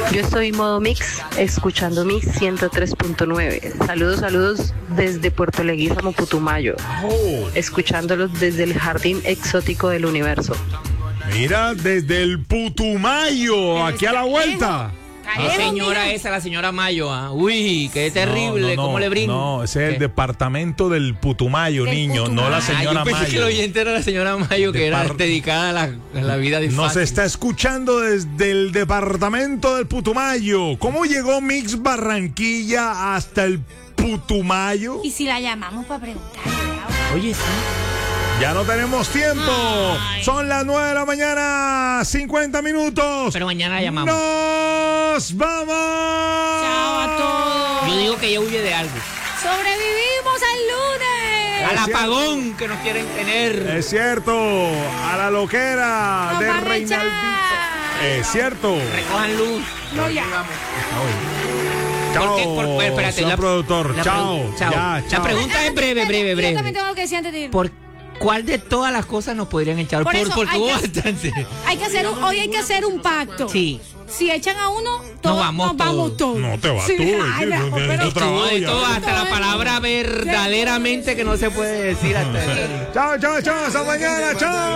Yo estoy en modo mix, escuchando Mix 103.9. Saludos desde Puerto Leguízamo, Putumayo. Escuchándolos desde el jardín exótico del universo. Mira, desde el Putumayo, aquí a la vuelta. La señora esa, la señora Mayo. Uy, qué terrible, cómo le brinco. No, ese es el departamento del Putumayo, niño, no la señora yo pensé Mayo. que el oyente era la señora Mayo, que era dedicada a la vida de Nos está escuchando desde el departamento del Putumayo. ¿Cómo llegó Mix Barranquilla hasta el Putumayo? Y si la llamamos para preguntarle. Oye, sí. Ya no tenemos tiempo. Ay. Son las 9 de la mañana, 50 minutos. Pero mañana la llamamos. ¡Nos vamos! Chao a todos. Yo digo que ella huye de algo. Sobrevivimos al lunes. Al apagón que nos quieren tener. Es cierto, a la loquera Nos de van a Reinaldito. echar. Es cierto. Recojan luz. No, ya. Chao, espérate, señor productor. Chao. Chao. Ya, chao. La pregunta es breve. Yo también tengo algo que decir antes de ir. ¿Por cuál de todas las cosas nos podrían echar? Por eso Porque hay hubo que- bastante. Hoy hay que hacer un pacto. Sí. Si echan a uno, todos vamos nos vamos todos. No te vas Sí, tú. ay, ¿qué? no, Tienes pero- tu trabajo Todo de ya. todo, hasta la palabra verdaderamente que no se puede decir hasta aquí. Chao, chao, chao. Hasta mañana. Chao.